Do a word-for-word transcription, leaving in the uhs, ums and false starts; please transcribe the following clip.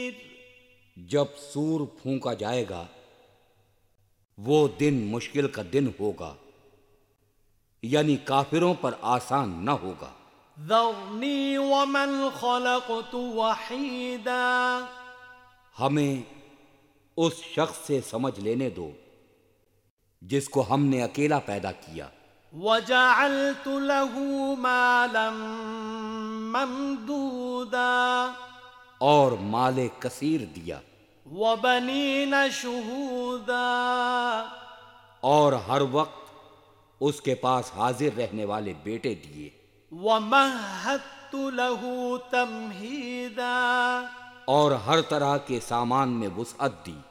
जब सूर फूंका जाएगा वो दिन मुश्किल का दिन होगा, यानी काफिरों पर आसान न होगा। ذرني ومن خلقت वहीदा, हमें उस शख्स से समझ लेने दो जिसको हमने अकेला पैदा किया। वजअल्त लहू मालन ममदूदा, और माले कसीर दिया। वबनीन शुहूदा, और हर वक्त उसके पास हाजिर रहने वाले बेटे दिए। वमहदतु लहू तमहीदा, और हर तरह के सामान में वुसअत दी।